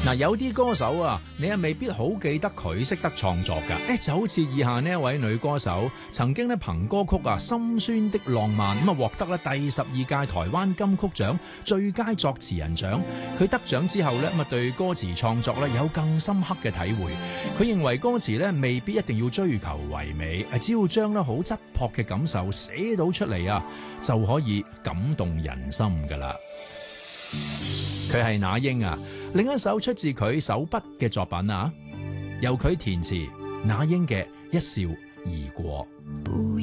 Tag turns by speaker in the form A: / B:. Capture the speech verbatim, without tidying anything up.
A: 嗱，有啲歌手啊，你又未必好記得佢識得創作㗎。誒，就好似以下呢一位女歌手，曾經咧憑歌曲啊《心酸的浪漫》咁啊獲得咧第十二屆台灣金曲獎最佳作詞人獎。佢得獎之後咧咁啊對歌詞創作咧有更深刻嘅體會。佢認為歌詞咧未必一定要追求唯美，誒只要將咧好質樸嘅感受寫到出嚟啊，就可以感動人心㗎啦。佢係那英啊。另一首出自佢手筆嘅作品啊，由佢填詞，那英嘅《一笑而過》。